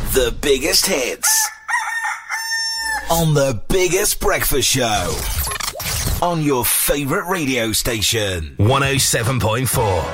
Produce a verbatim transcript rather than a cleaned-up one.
The biggest hits on the biggest breakfast show on your favourite radio station. one oh seven point four